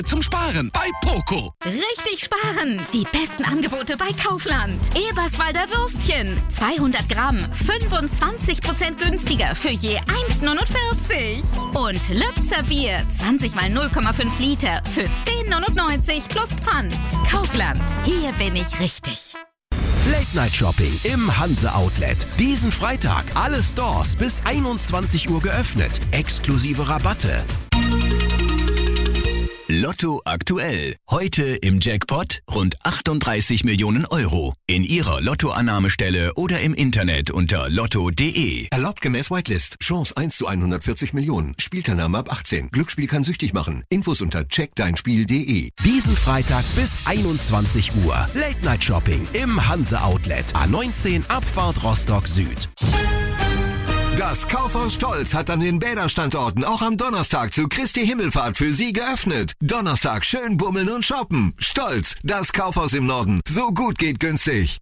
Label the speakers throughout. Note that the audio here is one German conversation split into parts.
Speaker 1: zum Sparen bei Poco.
Speaker 2: Richtig sparen! Die besten Angebote bei Kaufland. Eberswalder Würstchen. 200 Gramm, 25% günstiger für je 1,49. Und Lübzer Bier. 20 mal 0,5 Liter für 10,99 plus Pfand. Kaufland. Hier bin ich richtig.
Speaker 3: Late Night Shopping im Hanse Outlet. Diesen Freitag alle Stores bis 21 Uhr geöffnet. Exklusive Rabatte.
Speaker 4: Lotto aktuell. Heute im Jackpot rund 38 Millionen Euro. In Ihrer Lottoannahmestelle oder im Internet unter lotto.de.
Speaker 5: Erlaubt gemäß Whitelist. Chance 1 zu 140 Millionen. Spielteilnahme ab 18. Glücksspiel kann süchtig machen. Infos unter checkdeinspiel.de.
Speaker 3: Diesen Freitag bis 21 Uhr. Late Night Shopping im Hanse Outlet. A19 Abfahrt Rostock Süd.
Speaker 5: Das Kaufhaus Stolz hat an den Bäderstandorten auch am Donnerstag zu Christi Himmelfahrt für Sie geöffnet. Donnerstag schön bummeln und shoppen. Stolz, das Kaufhaus im Norden. So gut geht günstig.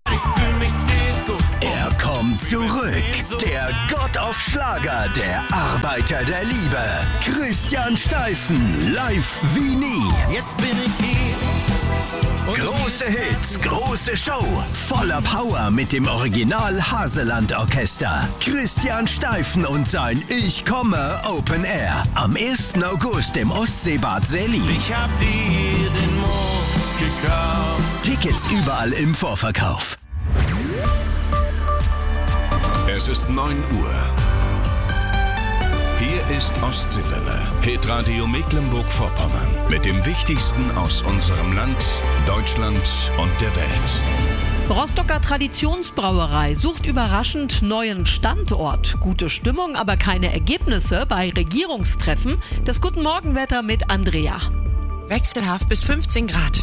Speaker 4: Er kommt zurück. Der Gott auf Schlager, der Arbeiter der Liebe. Christian Steifen, live wie nie.
Speaker 6: Jetzt bin ich hier.
Speaker 4: Große Hits, große Show, voller Power mit dem Original Haseland Orchester. Christian Steifen und sein Ich komme Open Air am 1. August im Ostseebad Selin.
Speaker 6: Ich hab dir den Mond gekauft.
Speaker 4: Tickets überall im Vorverkauf.
Speaker 1: Es ist 9 Uhr. Hier ist Ostseewelle, Hitradio Mecklenburg-Vorpommern. Mit dem Wichtigsten aus unserem Land, Deutschland und der Welt.
Speaker 7: Rostocker Traditionsbrauerei sucht überraschend neuen Standort. Gute Stimmung, aber keine Ergebnisse bei Regierungstreffen. Das Guten Morgenwetter mit Andrea.
Speaker 8: Wechselhaft bis 15 Grad.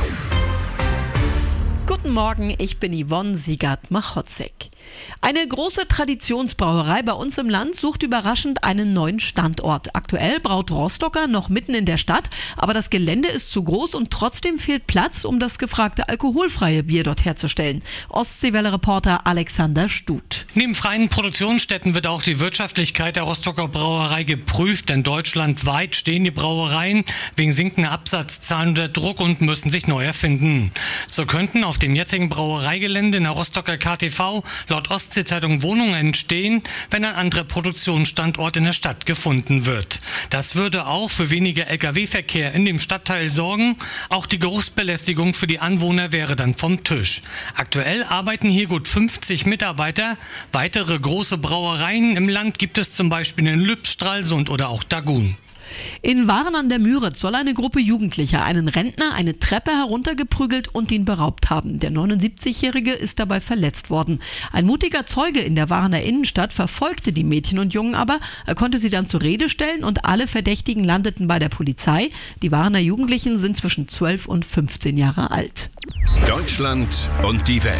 Speaker 7: Guten Morgen, ich bin Yvonne Siegert-Machotzek. Eine große Traditionsbrauerei bei uns im Land sucht überraschend einen neuen Standort. Aktuell braut Rostocker noch mitten in der Stadt, aber das Gelände ist zu groß und trotzdem fehlt Platz, um das gefragte alkoholfreie Bier dort herzustellen. Ostseewelle-Reporter Alexander Stut.
Speaker 9: Neben freien Produktionsstätten wird auch die Wirtschaftlichkeit der Rostocker Brauerei geprüft, denn deutschlandweit stehen die Brauereien wegen sinkender Absatzzahlen unter Druck und müssen sich neu erfinden. So könnten auf dem jetzigen Brauereigelände in der Rostocker KTV laut Ostsee-Zeitung Wohnungen entstehen, wenn ein anderer Produktionsstandort in der Stadt gefunden wird. Das würde auch für weniger Lkw-Verkehr in dem Stadtteil sorgen. Auch die Geruchsbelästigung für die Anwohner wäre dann vom Tisch. Aktuell arbeiten hier gut 50 Mitarbeiter. Weitere große Brauereien im Land gibt es zum Beispiel in Lübz, Stralsund oder auch Dagun.
Speaker 7: In Waren an der Müritz soll eine Gruppe Jugendlicher einen Rentner eine Treppe heruntergeprügelt und ihn beraubt haben. Der 79-Jährige ist dabei verletzt worden. Ein mutiger Zeuge in der Warener Innenstadt verfolgte die Mädchen und Jungen aber. Er konnte sie dann zur Rede stellen und alle Verdächtigen landeten bei der Polizei. Die Warener Jugendlichen sind zwischen 12 und 15 Jahre alt.
Speaker 1: Deutschland und die Welt.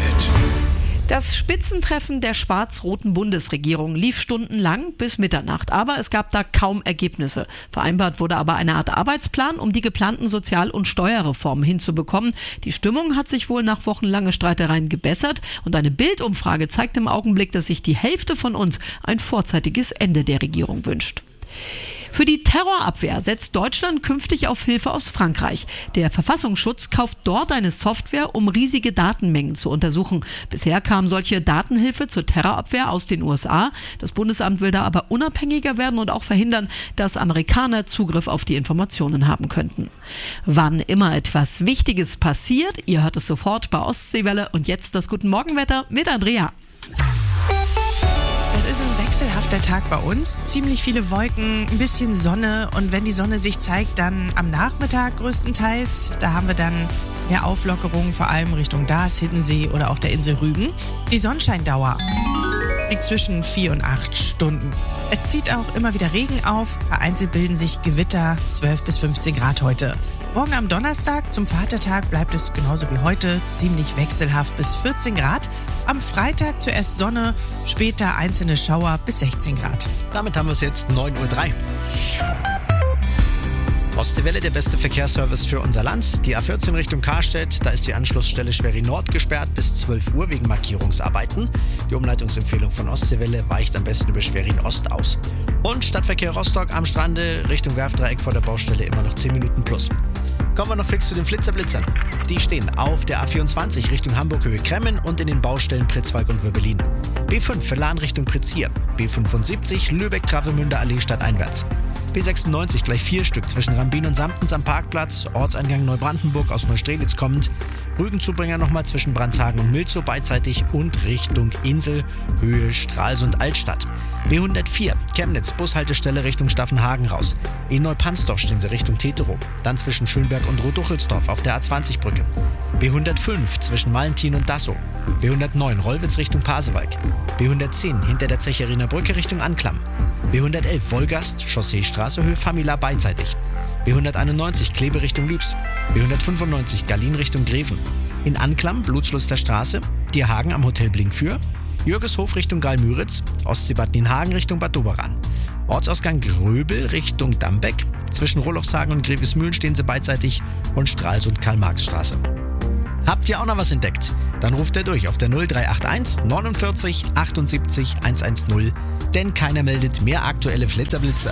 Speaker 7: Das Spitzentreffen der schwarz-roten Bundesregierung lief stundenlang bis Mitternacht, aber es gab da kaum Ergebnisse. Vereinbart wurde aber eine Art Arbeitsplan, um die geplanten Sozial- und Steuerreformen hinzubekommen. Die Stimmung hat sich wohl nach wochenlangen Streitereien gebessert und eine Bildumfrage zeigt im Augenblick, dass sich die Hälfte von uns ein vorzeitiges Ende der Regierung wünscht. Für die Terrorabwehr setzt Deutschland künftig auf Hilfe aus Frankreich. Der Verfassungsschutz kauft dort eine Software, um riesige Datenmengen zu untersuchen. Bisher kam solche Datenhilfe zur Terrorabwehr aus den USA. Das Bundesamt will da aber unabhängiger werden und auch verhindern, dass Amerikaner Zugriff auf die Informationen haben könnten. Wann immer etwas Wichtiges passiert, ihr hört es sofort bei Ostseewelle und jetzt das Guten Morgenwetter mit Andrea.
Speaker 8: Es ist ein wechselhafter Tag bei uns. Ziemlich viele Wolken, ein bisschen Sonne. Und wenn die Sonne sich zeigt, dann am Nachmittag größtenteils. Da haben wir dann mehr Auflockerungen, vor allem Richtung Dars, Hiddensee oder auch der Insel Rügen. Die Sonnenscheindauer liegt zwischen 4 und 8 Stunden. Es zieht auch immer wieder Regen auf. Vereinzelt bilden sich Gewitter, 12 bis 15 Grad heute. Morgen am Donnerstag zum Vatertag bleibt es genauso wie heute ziemlich wechselhaft bis 14 Grad. Am Freitag zuerst Sonne, später einzelne Schauer bis 16 Grad.
Speaker 10: Damit haben wir es jetzt 9:03 Uhr. Ostseewelle, der beste Verkehrsservice für unser Land. Die A14 Richtung Karstedt, da ist die Anschlussstelle Schwerin Nord gesperrt bis 12 Uhr wegen Markierungsarbeiten. Die Umleitungsempfehlung von Ostseewelle weicht am besten über Schwerin Ost aus. Und Stadtverkehr Rostock am Strande Richtung Werftdreieck vor der Baustelle immer noch 10 Minuten plus. Kommen wir noch fix zu den Flitzer-Blitzern. Die stehen auf der A24 Richtung Hamburg-Höhe Kremmen und in den Baustellen Pritzwalk und Würbelin. B5 für Lahn Richtung Pritzhier. B75 Lübeck-Travemünder Allee stadteinwärts. B96 gleich 4 Stück zwischen Rambin und Samtens am Parkplatz, Ortseingang Neubrandenburg aus Neustrelitz kommend. Rügenzubringer nochmal zwischen Brandshagen und Milzow beidseitig und Richtung Insel, Höhe Stralsund Altstadt. B104 Chemnitz Bushaltestelle Richtung Staffenhagen raus. In Neupansdorf stehen sie Richtung Teterow. Dann zwischen Schönberg und Rotuchelsdorf auf der A20-Brücke. B105 zwischen Malentin und Dassow. B109 Rollwitz Richtung Pasewalk. B110 hinter der Zecheriner Brücke Richtung Anklam. B111 Wolgast, Chausseestraße, Höhe Famila beidseitig. B191 Kleve Richtung Lübs. B195 Gallin Richtung Greven. In Anklam Blutsluster Straße, Dierhagen am Hotel Blinkfür. Jürgeshof Richtung Galmüritz, Ostseebad Nienhagen Richtung Bad Doberan. Ortsausgang Gröbel Richtung Dambeck. Zwischen Rolofshagen und Grevesmühlen stehen sie beidseitig und Stralsund Karl-Marx-Straße. Habt ihr auch noch was entdeckt? Dann ruft ihr durch auf der 0381 49 78 110, denn keiner meldet mehr aktuelle Flitzer-Blitzer.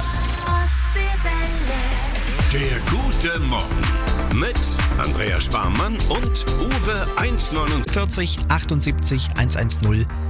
Speaker 1: Der gute Morgen mit Andrea Sparmann und Uwe 149.
Speaker 10: 40 78 110